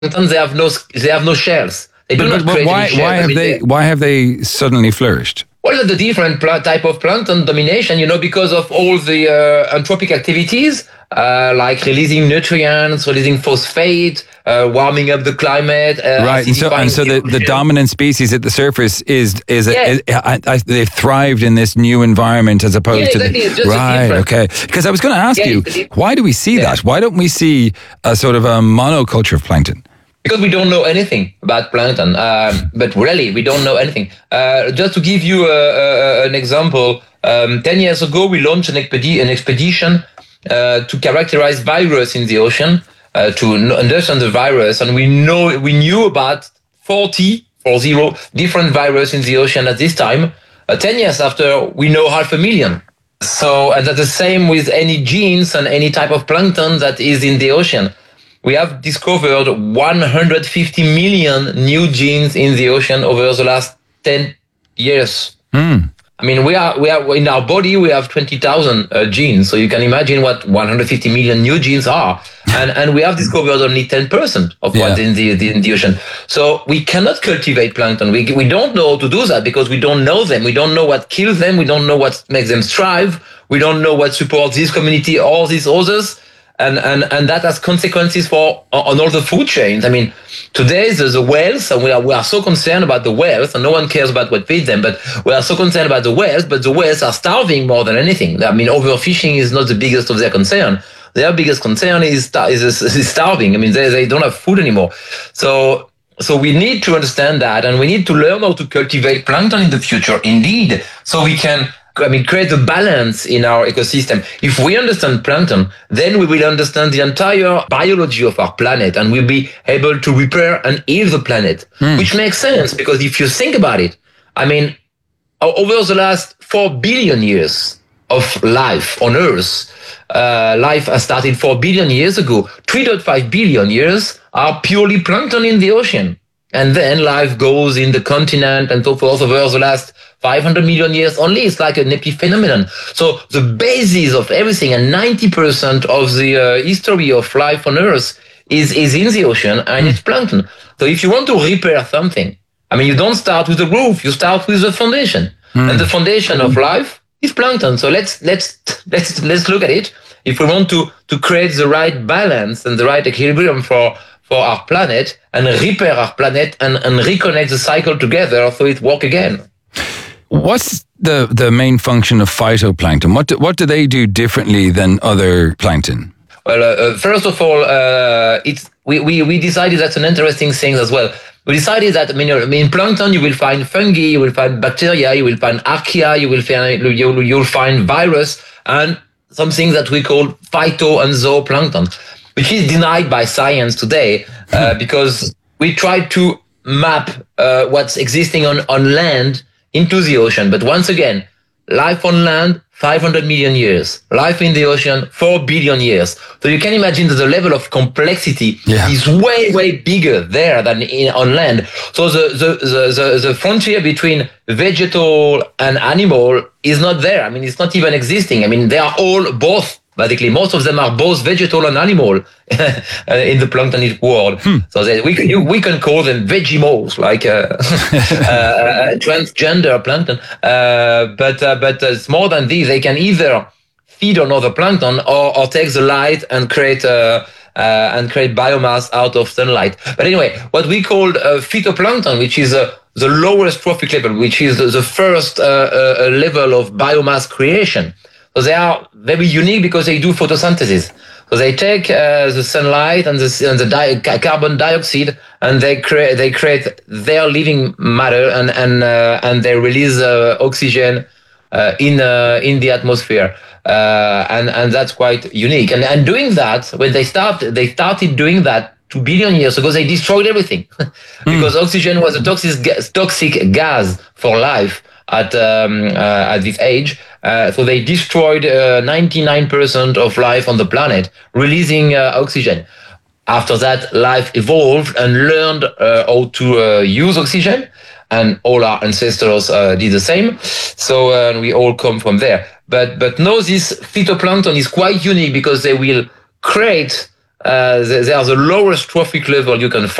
they have no shells. They do not create any shells. Why have they suddenly flourished? Well, the different type of plankton domination, because of all the anthropic activities, like releasing nutrients, releasing phosphate, warming up the climate. Right, and so the dominant species at the surface they've thrived in this new environment as opposed to okay. Because I was going to ask you, why do we see that? Why don't we see a sort of a monoculture of plankton? Because we don't know anything about plankton, but really we don't know anything. Just to give you an example, 10 years ago we launched an expedition to characterize virus in the ocean, to understand the virus, and we knew about 40 different viruses in the ocean at this time. 10 years after, we know 500,000. So, and that's the same with any genes and any type of plankton that is in the ocean. We have discovered 150 million new genes in the ocean over the last 10 years. I mean, we are in our body, we have 20,000 genes. So you can imagine what 150 million new genes are. And we have discovered only 10% of what's in the ocean. So we cannot cultivate plankton. We don't know how to do that because we don't know them. We don't know what kills them. We don't know what makes them thrive. We don't know what supports this community or these others. And that has consequences on all the food chains. I mean, today there's the whales, and we are so concerned about the whales, and no one cares about what feeds them, but we are so concerned about the whales, but the whales are starving more than anything. I mean, overfishing is not the biggest of their concern. Their biggest concern is starving. I mean, they don't have food anymore. So we need to understand that, and we need to learn how to cultivate plankton in the future, indeed, so we can create a balance in our ecosystem. If we understand plankton, then we will understand the entire biology of our planet, and we'll be able to repair and heal the planet, which makes sense because if you think about it, I mean, over the last 4 billion years of life on Earth, life has started 4 billion years ago. 3.5 billion years are purely plankton in the ocean. And then life goes in the continent and so forth over the last 500 million years only. It's like an epiphenomenon. So the basis of everything and 90% of the history of life on Earth is in the ocean, and it's plankton. So if you want to repair something, I mean, you don't start with the roof, you start with the foundation. And the foundation of life is plankton. So let's look at it. If we want to create the right balance and the right equilibrium for our planet and repair our planet and reconnect the cycle together so it works again. What's the main function of phytoplankton? What do they do differently than other plankton? Well, first of all, we decided that's an interesting thing as well. We decided that in plankton you will find fungi, you will find bacteria, you will find archaea, you'll find virus, and something that we call phyto and zooplankton, which is denied by science today because we tried to map what's existing on land into the ocean. But once again, life on land, 500 million years. Life in the ocean, 4 billion years. So you can imagine that the level of complexity is way, way bigger there than on land. So the frontier between vegetal and animal is not there. I mean, it's not even existing. I mean, they are all both. Basically, most of them are both vegetal and animal in the planktonic world. So we can call them Vegimals, like transgender plankton. But it's more than this. They can either feed on other plankton or take the light and create biomass out of sunlight. But anyway, what we call phytoplankton, which is the lowest trophic level, which is the first level of biomass creation. So they are very unique because they do photosynthesis. So they take the sunlight and the carbon dioxide, and they create their living matter, and they release oxygen in the atmosphere, and that's quite unique. And doing that, when they started doing that 2 billion years ago, they destroyed everything because oxygen was a toxic gas for life at this age. So they destroyed 99% of life on the planet, releasing oxygen. After that, life evolved and learned how to use oxygen, and all our ancestors did the same. So we all come from there. But now this phytoplankton is quite unique because they will create They are the lowest trophic level you can find.